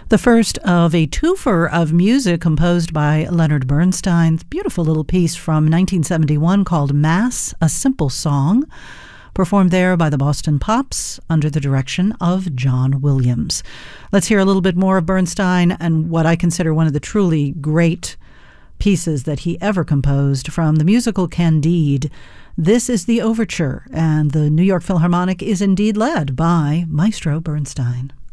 The first of a twofer of music composed by Leonard Bernstein's beautiful little piece from 1971 called Mass, a Simple Song, performed there by the Boston Pops under the direction of John Williams. Let's hear a little bit more of Bernstein and what I consider one of the truly great pieces that he ever composed from the musical Candide. This is the overture, and the New York Philharmonic is indeed led by Maestro Bernstein.